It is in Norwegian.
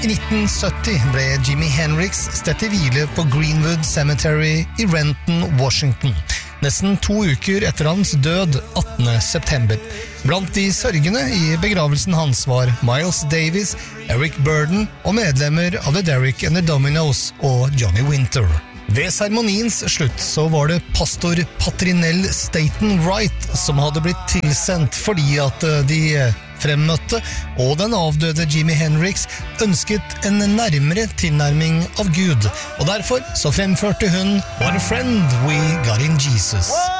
I 1970 ble Jimi Hendrix stedt i hvile på Greenwood Cemetery i Renton, Washington. Nesten 2 uker etter hans død 18. september. Blant de sørgende i begravelsen hans var Miles Davis, Eric Burdon og medlemmer av The Derek and the Dominos og Johnny Winter. Ved seremoniens slutt så var det pastor Patrinell Staten Wright som hadde blitt tilsendt fordi at de fremmøtte og den avdøde Jimi Hendrix ønsket en nærmere tilnærming av Gud, og derfor så fremførte hun What a Friend We Got in Jesus.